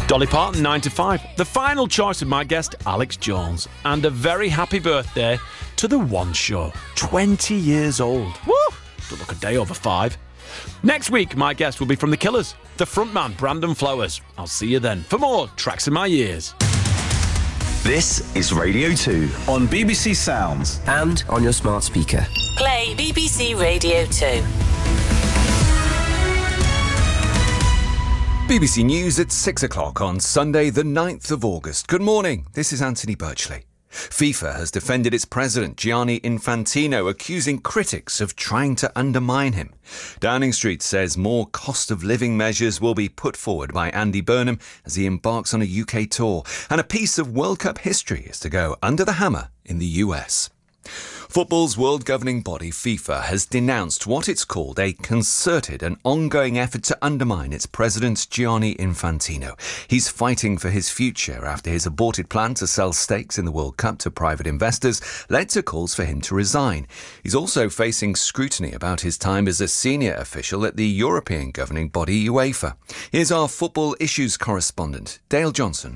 Dolly Parton, 9 to 5. The final choice of my guest, Alex Jones. And a very happy birthday to The One Show. 20 years old. Woo! Don't look a day over 5. Next week, my guest will be from The Killers. The frontman, Brandon Flowers. I'll see you then for more Tracks in My Ears. This is Radio 2 on BBC Sounds and on your smart speaker. Play BBC Radio 2. BBC News at 6 o'clock on Sunday the 9th of August. Good morning, this is Anthony Birchley. FIFA has defended its president, Gianni Infantino, accusing critics of trying to undermine him. Downing Street says more cost of living measures will be put forward by Andy Burnham as he embarks on a UK tour. And a piece of World Cup history is to go under the hammer in the US. Football's world governing body, FIFA, has denounced what it's called a concerted and ongoing effort to undermine its president, Gianni Infantino. He's fighting for his future after his aborted plan to sell stakes in the World Cup to private investors led to calls for him to resign. He's also facing scrutiny about his time as a senior official at the European governing body, UEFA. Here's our football issues correspondent, Dale Johnson.